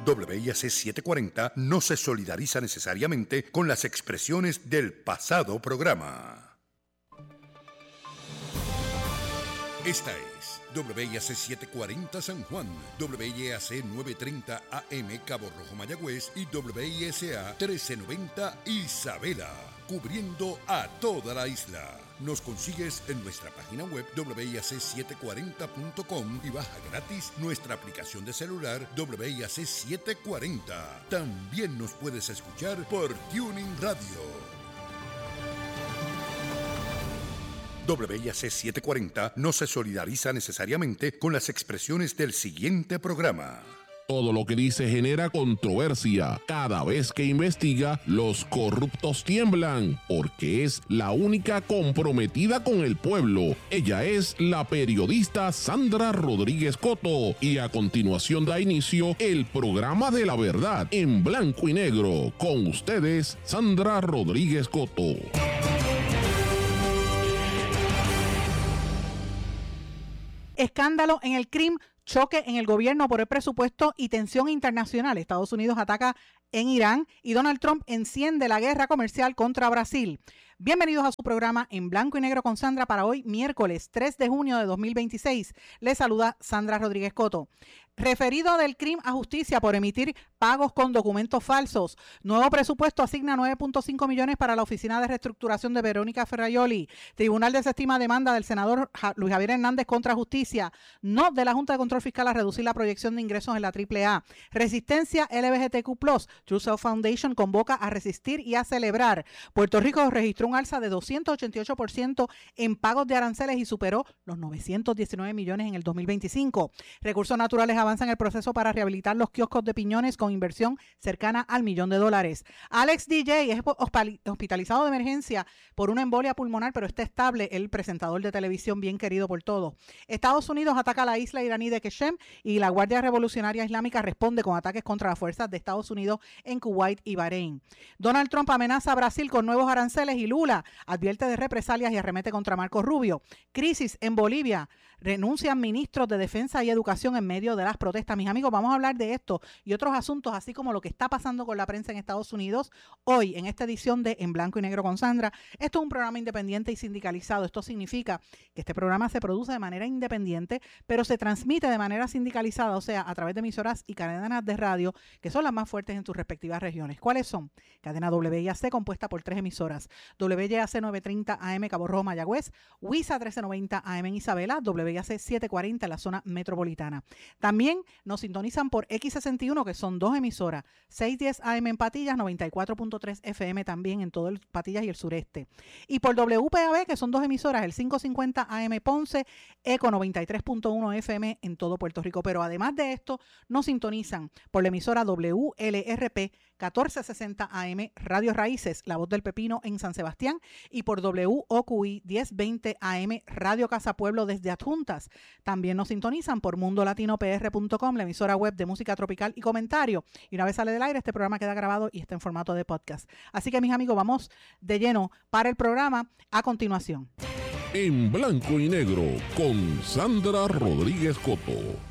WIAC 740 no se solidariza necesariamente con las expresiones del pasado programa. Esta es WIAC 740 San Juan, WIAC 930 AM Cabo Rojo Mayagüez y WISA 1390 Isabela, cubriendo a toda la isla. Nos consigues en nuestra página web WIAC740.com y baja gratis nuestra aplicación de celular WIAC 740. También nos puedes escuchar por Tuning Radio. WIAC 740 no se solidariza necesariamente con las expresiones del siguiente programa. Todo lo que dice genera controversia. Cada vez que investiga, los corruptos tiemblan, porque es la única comprometida con el pueblo. Ella es la periodista Sandra Rodríguez Coto. Y a continuación da inicio el programa de la verdad en blanco y negro. Con ustedes, Sandra Rodríguez Coto. Escándalo en el crimen, choque en el gobierno por el presupuesto y tensión internacional. Estados Unidos ataca en Irán y Donald Trump enciende la guerra comercial contra Brasil. Bienvenidos a su programa En Blanco y Negro con Sandra para hoy, miércoles 3 de junio de 2026. Les saluda Sandra Rodríguez Coto. Referido del crimen a justicia por emitir pagos con documentos falsos. Nuevo presupuesto asigna 9.5 millones para la Oficina de Reestructuración de Verónica Ferraioli. Tribunal desestima demanda del senador Luis Javier Hernández contra justicia. No de la Junta de Control Fiscal a reducir la proyección de ingresos en la AAA. Resistencia LGBTQ+. True Self Foundation convoca a resistir y a celebrar. Puerto Rico registró un alza de 288% en pagos de aranceles y superó los 919 millones en el 2025. Recursos Naturales avanzan el proceso para rehabilitar los kioscos de Piñones con inversión cercana al $1,000,000. Alex DJ es hospitalizado de emergencia por una embolia pulmonar, pero está estable, el presentador de televisión bien querido por todos. Estados Unidos ataca la isla iraní de Qeshem y la Guardia Revolucionaria Islámica responde con ataques contra las fuerzas de Estados Unidos en Kuwait y Bahrein. Donald Trump amenaza a Brasil con nuevos aranceles y Lula advierte de represalias y arremete contra Marco Rubio. Crisis en Bolivia. Renuncian ministros de Defensa y Educación en medio de las protestas. Mis amigos, vamos a hablar de esto y otros asuntos, así como lo que está pasando con la prensa en Estados Unidos hoy en esta edición de En Blanco y Negro con Sandra. Esto es un programa independiente y sindicalizado. Esto significa que este programa se produce de manera independiente, pero se transmite de manera sindicalizada, o sea, a través de emisoras y cadenas de radio que son las más fuertes en sus respectivas regiones. ¿Cuáles son? Cadena WIAC, compuesta por 3 emisoras. WIAC 930 AM Cabo Rojo Mayagüez, WISA 1390 AM en Isabela, WIAC 740 en la zona metropolitana. También nos sintonizan por X61, que son 2 emisoras, 610 AM en Patillas, 94.3 FM también en todo el Patillas y el sureste. Y por WPAB, que son 2 emisoras, el 550 AM Ponce, ECO 93.1 FM en todo Puerto Rico. Pero además de esto, nos sintonizan por la emisora WLRP 1460 AM Radio Raíces, La Voz del Pepino en San Sebastián, y por WOQI 1020 AM Radio Casa Pueblo desde Adjuntas. También nos sintonizan por mundolatinopr.com, la emisora web de música tropical y comentario. Y una vez sale del aire, este programa queda grabado y está en formato de podcast. Así que, mis amigos, vamos de lleno para el programa a continuación. En Blanco y Negro con Sandra Rodríguez Coto.